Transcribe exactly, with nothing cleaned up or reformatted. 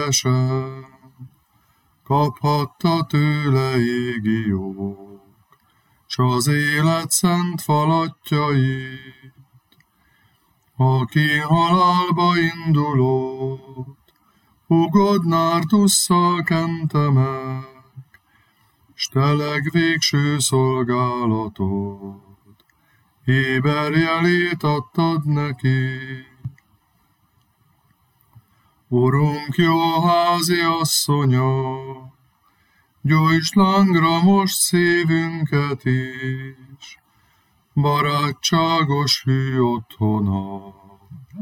teljesen, kaphatta tőle égi jog, s az élet szent falatjait, aki halálba indulott, hugod nárdusszal kente meg, s teleg végső szolgálatod, éber jelét adtad neki. Urunk jó házi asszonya, gyújtsd lángra most szívünket is, barátságos hű otthona.